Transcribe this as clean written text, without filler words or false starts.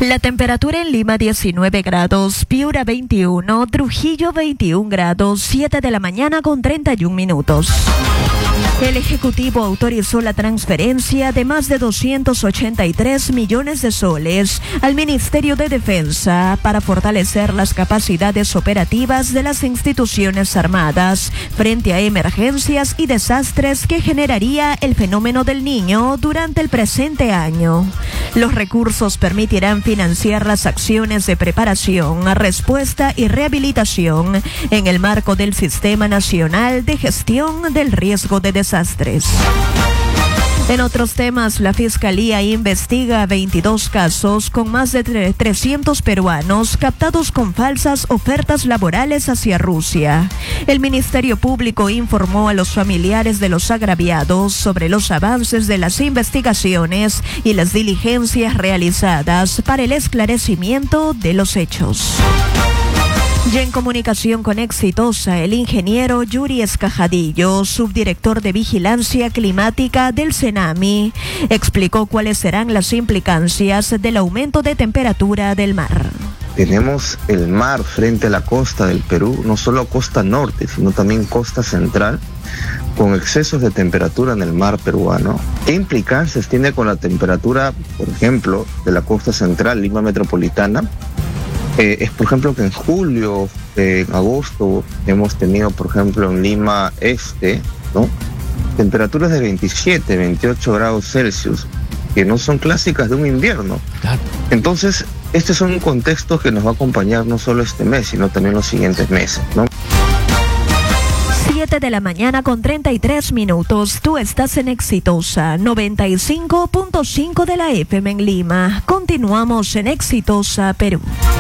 La temperatura en Lima 19 grados, Piura 21, Trujillo 21 grados, 7 de la mañana con 31 minutos. El Ejecutivo autorizó la transferencia de más de 283 millones de soles al Ministerio de Defensa para fortalecer las capacidades operativas de las instituciones armadas frente a emergencias y desastres que generaría el fenómeno del Niño durante el presente año. Los recursos permitirán financiar las acciones de preparación, respuesta y rehabilitación en el marco del Sistema Nacional de Gestión del Riesgo de Desastres. En otros temas, la Fiscalía investiga 22 casos con más de 300 peruanos captados con falsas ofertas laborales hacia Rusia. El Ministerio Público informó a los familiares de los agraviados sobre los avances de las investigaciones y las diligencias realizadas para el esclarecimiento de los hechos. Y en comunicación con Exitosa, el ingeniero Yuri Escajadillo, subdirector de Vigilancia Climática del CENAMI, explicó cuáles serán las implicancias del aumento de temperatura del mar. Tenemos el mar frente a la costa del Perú, no solo costa norte, sino también costa central, con excesos de temperatura en el mar peruano. ¿Qué implicancias tiene con la temperatura, por ejemplo, de la costa central, Lima metropolitana? Es, por ejemplo, que en julio, en agosto, hemos tenido, por ejemplo, en Lima Este, ¿no?, temperaturas de 27, 28 grados Celsius, que no son clásicas de un invierno. Claro. Entonces, este es un contexto que nos va a acompañar no solo este mes, sino también los siguientes meses, ¿no? 7 de la mañana con 33 minutos. Tú estás en Exitosa 95.5 de la FM en Lima. Continuamos en Exitosa, Perú.